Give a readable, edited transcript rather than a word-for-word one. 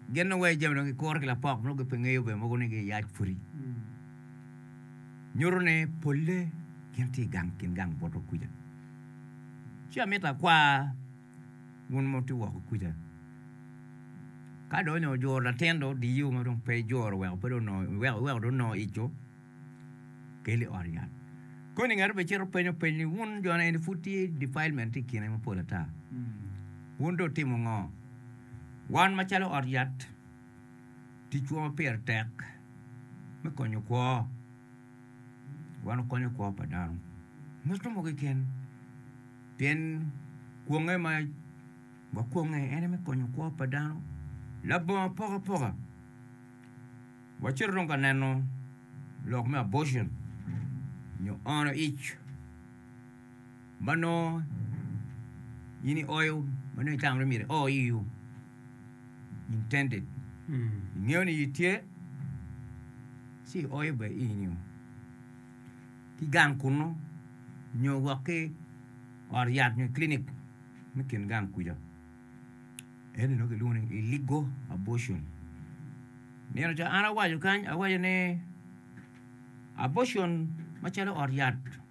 genno way jam no kor la pok no ke pengeyo be mo ne ge yaaj furi nyorone polle kenti gang kin gang boto kuja chia meta kwa mun mo ti wo kuja ka do no jor la tendo di yu mo dong pe jor we pero no we do no icho kele orian koni ngar be chero penyo won jona en futi defilement kine mo polata won do timo ngo wan machalo oriat ti chuo per tek me konyo ko wan konyo ko padano musto mo ken pien kuonge ma wa kuonge ene me konyo ko padano la bon poga wa chero nga neno lok me abortion you honor each mano yini oil mano tang remire you intended ngioni yitie si oil be inyo ki gang kuno nyo wake or yat nyo clinic mikin gang kuja ene no ke luni illegal abortion neno ja ana wajo kan awajo ne abortion machalo or yat